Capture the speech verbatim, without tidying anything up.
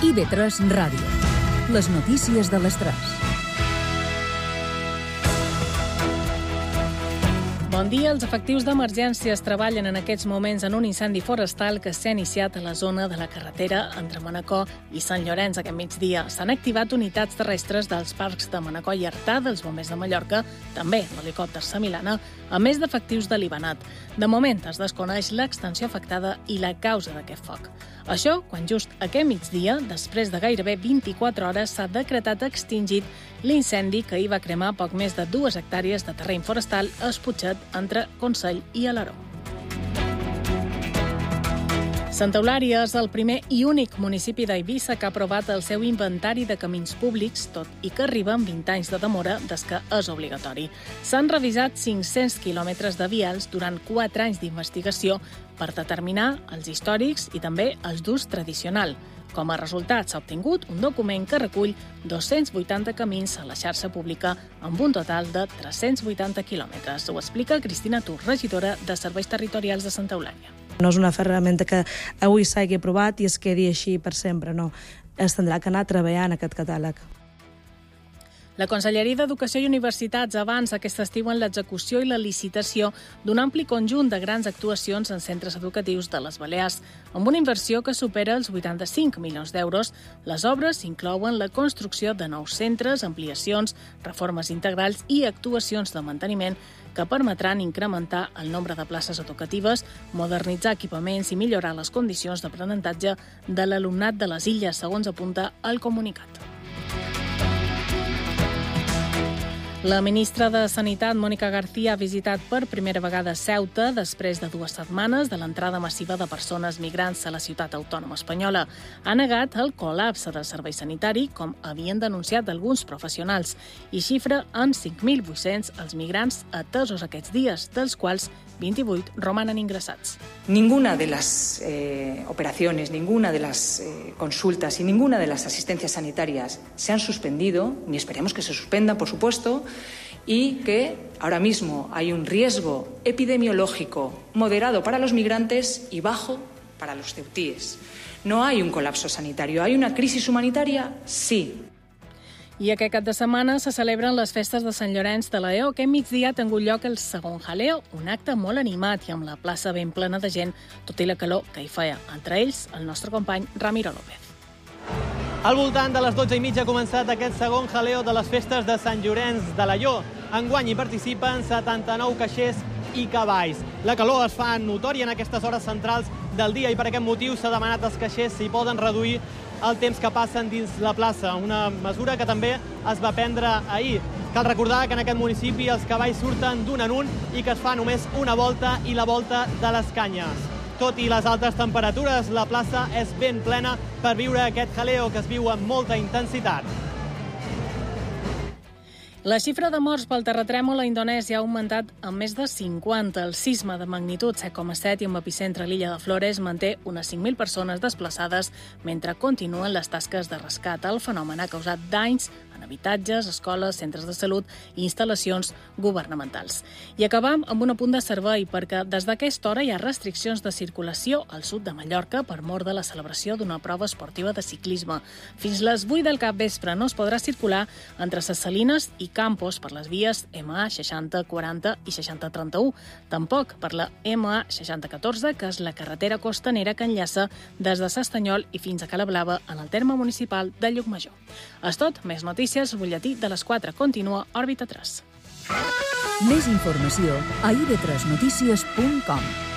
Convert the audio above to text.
I V tres Ràdio. Les notícies de les tres. Bon dia. Els efectius d'emergències treballen en aquests moments en un incendi forestal que s'ha iniciat a la zona de la carretera entre Manacor i Sant Llorenç aquest migdia. S'han activat unitats terrestres dels parcs de Manacor i Artà, dels bombers de Mallorca, també l'helicòpter Samilana, a més d'efectius de l'Ivanat. De moment es desconeix l'extensió afectada i la causa d'aquest foc. Això quan just aquest migdia, després de gairebé vint-i-quatre hores, s'ha decretat extingit l'incendi que hi va cremar poc més de dues hectàrees de terreny forestal a Esputxet, entre Consell i Alaró. Santa Eulària és el primer i únic municipi d'Eivissa que ha aprovat el seu inventari de camins públics, tot i que arriba amb vint anys de demora des que és obligatori. S'han revisat cinc-cents quilòmetres de vials durant quatre anys d'investigació per determinar els històrics i també els d'ús tradicional. Com a resultat, s'ha obtingut un document que recull dos-cents vuitanta camins a la xarxa pública amb un total de tres-cents vuitanta quilòmetres. Ho explica Cristina Tur, regidora de Serveis Territorials de Santa Eulària. No és una ferramenta que avui s'hagi aprovat i es quedi així per sempre, no. Es tindrà que anar treballant aquest catàleg. La Conselleria d'Educació i Universitats avança aquest estiu en l'execució i la licitació d'un ampli conjunt de grans actuacions en centres educatius de les Balears. Amb una inversió que supera els vuitanta-cinc milions d'euros, les obres inclouen la construcció de nous centres, ampliacions, reformes integrals i actuacions de manteniment que permetran incrementar el nombre de places educatives, modernitzar equipaments i millorar les condicions d'aprenentatge de l'alumnat de les illes, segons apunta el comunicat. La ministra de Sanitat, Mònica García, ha visitat per primera vegada Ceuta després de dues setmanes de l'entrada massiva de persones migrants a la ciutat autònoma espanyola. Ha negat el col·lapse del servei sanitari, com havien denunciat alguns professionals, i xifra en cinc mil vuit-cents els migrants atesos aquests dies, dels quals vint-i-vuit romanen ingressats. Ninguna de las eh, operaciones, ninguna de las eh, consultas y ninguna de las asistencias sanitarias se han suspendido, ni esperemos que se suspendan, por supuesto, y que ahora mismo hay un riesgo epidemiológico moderado para los migrantes y bajo para los ceutíes. No hay un colapso sanitario. ¿Hay una crisis humanitaria? Sí. I aquest cap de setmana se celebren les festes de Sant Llorenç de la E O. Aquest migdia ha tingut lloc el segon jaleo, un acte molt animat i amb la plaça ben plena de gent, tot i la calor que hi feia. Entre ells, el nostre company Ramiro López. Al voltant de les dotze i mitja ha començat aquest segon jaleo de les festes de Sant Llorenç de la E O. Enguany hi participen setanta-nou caixers i cavalls. La calor es fa notòria en aquestes hores centrals del dia i per aquest motiu s'ha demanat als caixers si poden reduir el temps que passen dins la plaça, una mesura que també es va prendre ahir. Cal recordar que en aquest municipi els cavalls surten d'un en un i que es fa només una volta i la volta de les canyes. Tot i les altes temperatures, la plaça és ben plena per viure aquest jaleo que es viu amb molta intensitat. La xifra de morts pel terratrèmol a Indonèsia ha augmentat amb més de cinquanta. El sisme de magnitud set coma set i amb epicentre a l'illa de Flores manté unes cinc mil persones desplaçades mentre continuen les tasques de rescat. El fenomen ha causat danys en habitatges, escoles, centres de salut i instal·lacions governamentals. I acabam amb un apunt de servei, perquè des d'aquesta hora hi ha restriccions de circulació al sud de Mallorca per mor de la celebració d'una prova esportiva de ciclisme. Fins les vuit del capvespre no es podrà circular entre Ses Salines i Campos per les vies M A seixanta quaranta i seixanta trenta-u. Tampoc per la M A seixanta catorze, que és la carretera costanera que enllaça des de S'Estanyol i fins a Calablava en el terme municipal de Llucmajor. És tot, més notícies, butlletí de les quatre. Continua Òrbita tres. Més informació a i ve tres notícies punt com.